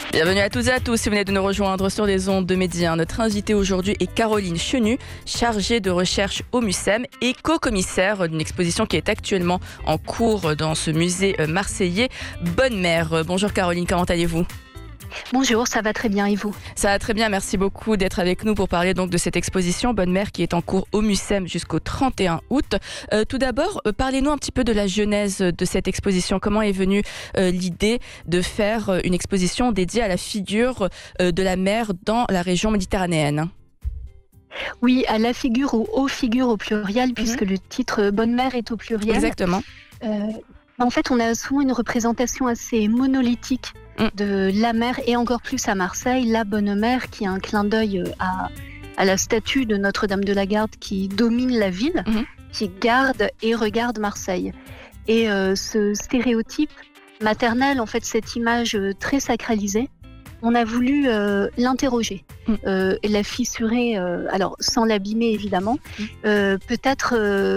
Bienvenue à toutes et à tous, si vous venez de nous rejoindre sur les ondes de Média. Notre invitée aujourd'hui est Caroline Chenu, chargée de recherche au MUCEM et co-commissaire d'une exposition qui est actuellement en cours dans ce musée marseillais Bonne Mère. Bonjour Caroline, comment allez-vous ? Bonjour, ça va très bien et vous ? Ça va très bien, merci beaucoup d'être avec nous pour parler donc de cette exposition Bonne Mère qui est en cours au MUCEM jusqu'au 31 août. Tout d'abord, parlez-nous un petit peu de la genèse de cette exposition. Comment est venue l'idée de faire une exposition dédiée à la figure de la mère dans la région méditerranéenne ? Oui, à la figure ou aux figures au pluriel, puisque le titre Bonne Mère est au pluriel. Exactement. En fait, on a souvent une représentation assez monolithique de la mer, et encore plus à Marseille, la Bonne Mère, qui est un clin d'œil à la statue de Notre-Dame de la Garde qui domine la ville, qui garde et regarde Marseille. Et ce stéréotype maternel, en fait, cette image très sacralisée, on a voulu l'interroger, la fissurer, alors sans l'abîmer évidemment, peut-être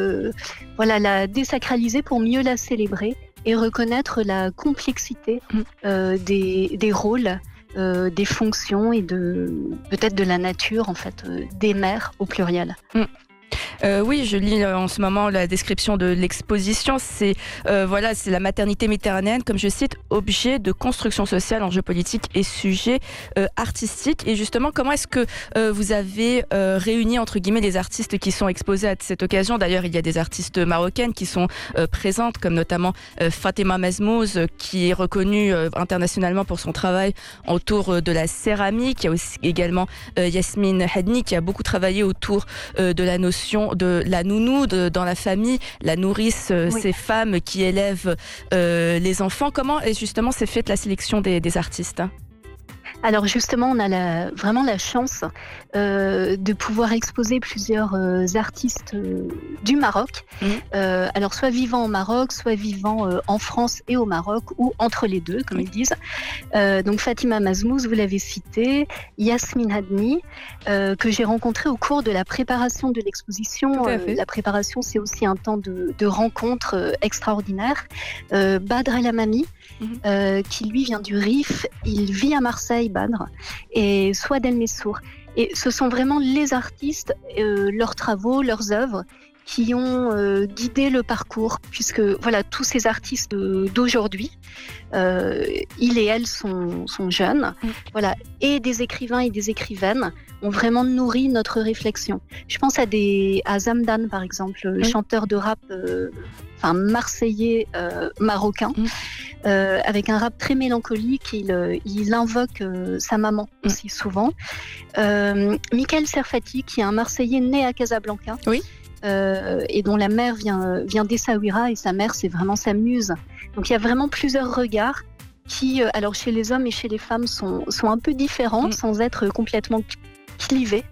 la désacraliser pour mieux la célébrer et reconnaître la complexité des rôles, des fonctions et peut-être de la nature en fait, des mères au pluriel. Oui, je lis en ce moment la description de l'exposition. C'est la maternité méditerranéenne, comme je cite, objet de construction sociale, enjeu politique et sujet artistique. Et justement, comment est-ce que vous avez réuni entre guillemets les artistes qui sont exposés à cette occasion ? D'ailleurs, il y a des artistes marocaines qui sont présentes, comme notamment Fatima Mazmouz, qui est reconnue internationalement pour son travail autour de la céramique. Il y a aussi également Yasmine Hadni, qui a beaucoup travaillé autour de la notion de la nounou dans la famille, la nourrice, ces femmes qui élèvent les enfants. Comment justement s'est faite la sélection des artistes ? Alors justement, on a vraiment la chance de pouvoir exposer plusieurs artistes du Maroc, alors soit vivant au Maroc, soit vivant en France et au Maroc, ou entre les deux, comme ils disent. Donc Fatima Mazmouz, vous l'avez cité, Yasmine Hadni, que j'ai rencontrée au cours de la préparation de l'exposition. La préparation, c'est aussi un temps de rencontres extraordinaires. Badr El Hamami, qui lui vient du Rif, il vit à Marseille, Badr, et Souad El Messour. Et ce sont vraiment les artistes, leurs travaux, leurs œuvres qui ont guidé le parcours, puisque voilà, tous ces artistes d'aujourd'hui, ils et elles sont jeunes, voilà, et des écrivains et des écrivaines ont vraiment nourri notre réflexion. Je pense à Zamdan, par exemple, chanteur de rap marseillais marocain, avec un rap très mélancolique. Il invoque sa maman aussi souvent. Michael Serfati, qui est un Marseillais né à Casablanca, et dont la mère vient d'Essaouira, et sa mère, c'est vraiment sa muse. Donc il y a vraiment plusieurs regards qui, alors chez les hommes et chez les femmes, sont un peu différents, sans être complètement clivés.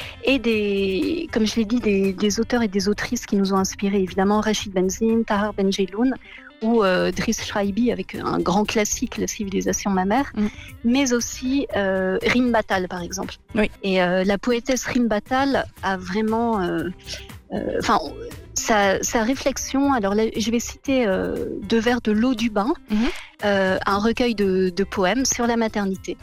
Et comme je l'ai dit, des auteurs et des autrices qui nous ont inspirés, évidemment Rachid Benzine, Tahar Benjeloun, ou Driss Shraibi avec un grand classique, La civilisation mammaire, mais aussi Rim Batal, par exemple. Et la poétesse Rim Batal a vraiment... sa réflexion, alors là, je vais citer deux vers de L'eau du bain, un recueil de poèmes sur la maternité.